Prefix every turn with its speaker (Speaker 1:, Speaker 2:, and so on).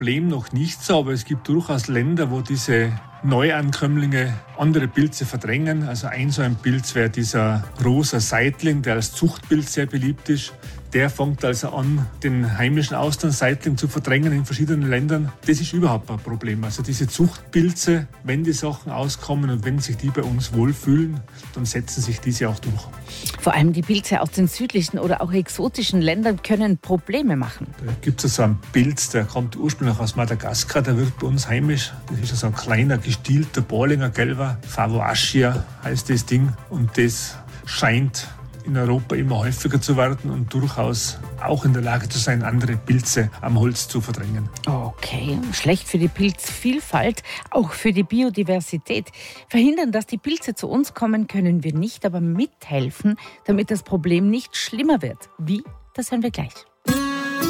Speaker 1: Problem noch nicht so, aber es gibt durchaus Länder, wo diese Neuankömmlinge andere Pilze verdrängen. Also so ein Pilz wäre dieser rosa Seitling, der als Zuchtpilz sehr beliebt ist. Der fängt also an, den heimischen Austernseitling zu verdrängen in verschiedenen Ländern. Das ist überhaupt ein Problem. Also diese Zuchtpilze, wenn die Sachen auskommen und wenn sich die bei uns wohlfühlen, dann setzen sich diese auch durch.
Speaker 2: Vor allem die Pilze aus den südlichen oder auch exotischen Ländern können Probleme machen.
Speaker 1: Da gibt es so einen Pilz, der kommt ursprünglich aus Madagaskar, der wird bei uns heimisch. Das ist so ein kleiner, gestielter Borlinger Gelber. Favoaschia heißt das Ding. Und das scheint in Europa immer häufiger zu werden und durchaus auch in der Lage zu sein, andere Pilze am Holz zu verdrängen.
Speaker 2: Okay, schlecht für die Pilzvielfalt, auch für die Biodiversität. Verhindern, dass die Pilze zu uns kommen, können wir nicht, aber mithelfen, damit das Problem nicht schlimmer wird. Wie? Das hören wir gleich.